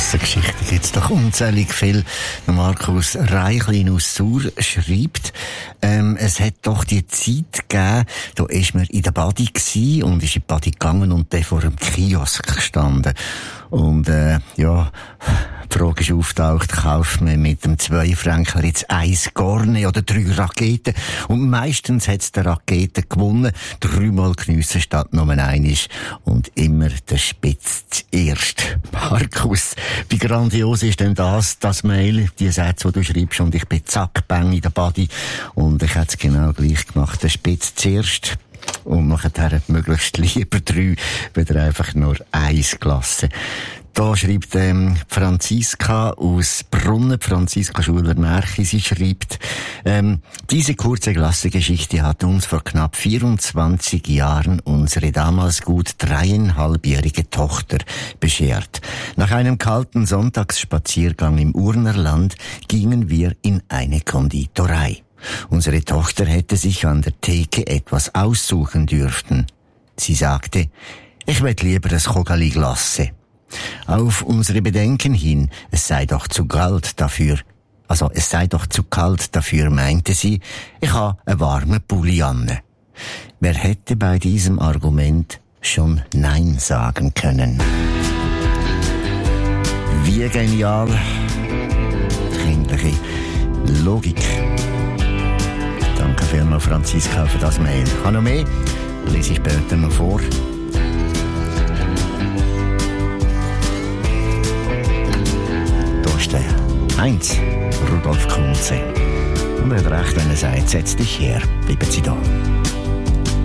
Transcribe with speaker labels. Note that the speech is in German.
Speaker 1: Klassengeschichte gibt es doch unzählig viel. Markus Reichlin aus Sur schreibt, es hat doch die Zeit gegeben, da ist man in der Badi gsi und ist in die Badi gegangen und dann vor einem Kiosk gestanden. Und, die Frage ist auftaucht, kauft man mit dem 2-Franken jetzt 1 Gorne oder 3 Raketen? Und meistens hat's der Raketen gewonnen. 3-mal geniessen statt nur einisch. Und immer der Spitz zuerst. Markus, wie grandios ist denn das Mail, die Sätze, die du schreibst, und ich bin zack, bang in der Badi. Und ich hätte es genau gleich gemacht. Der Spitz zuerst. Und nachher möglichst lieber 3, wieder einfach nur 1 Klasse. Da schreibt Franziska aus Brunnen, Franziska Schuler-Märchi, sie schreibt, diese kurze Klassengeschichte hat uns vor knapp 24 Jahren unsere damals gut 3,5-jährige Tochter beschert. Nach einem kalten Sonntagsspaziergang im Urnerland gingen wir in eine Konditorei. Unsere Tochter hätte sich an der Theke etwas aussuchen dürfen. Sie sagte, ich will lieber ein Chogali-Glasse. Auf unsere Bedenken hin, es sei doch zu kalt dafür, meinte sie, ich habe einen warmen Pulli an. Wer hätte bei diesem Argument schon Nein sagen können? Wie genial. Kindliche Logik. Danke vielmals, Franziska, für das Mail. Ich habe noch mehr, lese ich später noch vor. Da ist der Heinz Rudolf Kunze. Und er hat recht, wenn er sagt, setz dich her, bleiben Sie da.